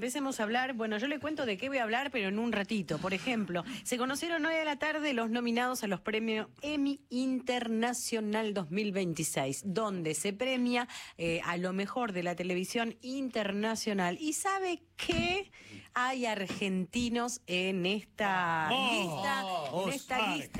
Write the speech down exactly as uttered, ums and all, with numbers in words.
empecemos a hablar, bueno, yo le cuento de qué voy a hablar, pero en un ratito. Por ejemplo, se conocieron hoy a la tarde los nominados a los premios Emmy Internacional dos mil veintiséis, donde se premia eh, a lo mejor de la televisión internacional. ¿Y sabe qué? Hay argentinos en esta oh, lista, oh, en esta Oscar. lista